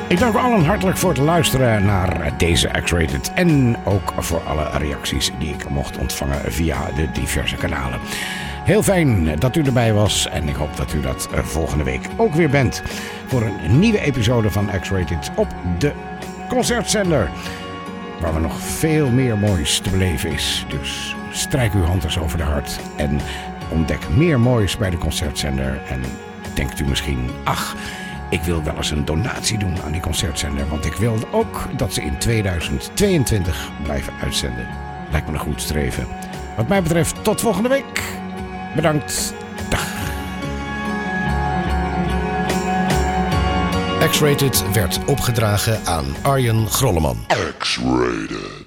Ik dank u allen hartelijk voor het luisteren naar deze X-Rated. En ook voor alle reacties die ik mocht ontvangen via de diverse kanalen. Heel fijn dat u erbij was. En ik hoop dat u dat volgende week ook weer bent. Voor een nieuwe episode van X-Rated op de Concertzender. Waar we nog veel meer moois te beleven is. Dus strijk uw hand eens over de hart. En ontdek meer moois bij de Concertzender. En denkt u misschien, ach, ik wil wel eens een donatie doen aan die Concertzender. Want ik wil ook dat ze in 2022 blijven uitzenden. Lijkt me een goed streven. Wat mij betreft, tot volgende week. Bedankt. Dag. X-Rated werd opgedragen aan Arjen Grolleman. X-Rated.